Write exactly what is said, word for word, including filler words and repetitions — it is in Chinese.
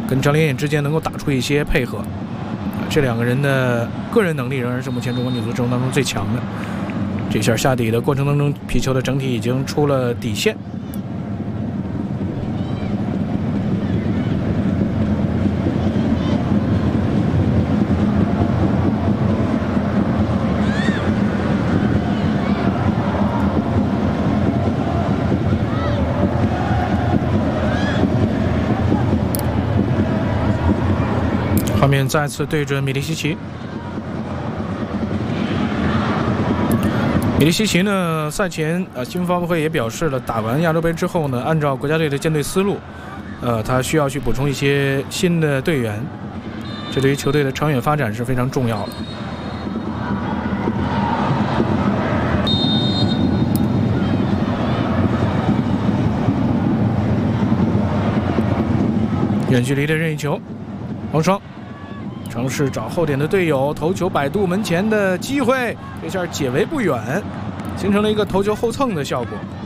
跟张连颖之间能够打出一些配合。这两个人的个人能力仍然是目前中国女足阵容当中最强的。这下下底的过程当中，皮球的整体已经出了底线。画面再次对准米利西奇。米利西奇呢，赛前呃新闻发布会也表示了，打完亚洲杯之后呢，按照国家队的建队思路，呃，他需要去补充一些新的队员，这对于球队的长远发展是非常重要的。远距离的任意球，王霜尝试找后点的队友，头球摆渡门前的机会，这下解围不远，形成了一个头球后蹭的效果。